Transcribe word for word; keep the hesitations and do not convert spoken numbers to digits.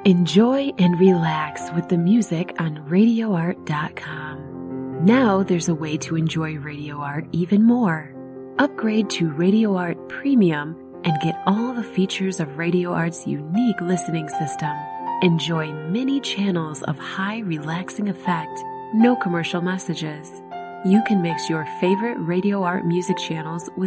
Enjoy and relax with the music on radio art dot com. Now there's a way to enjoy Radio Art even more. Upgrade to Radio Art Premium and get all the features of Radio Art's unique listening system. Enjoy many channels of high relaxing effect, no commercial messages. You can mix your favorite Radio Art music channels with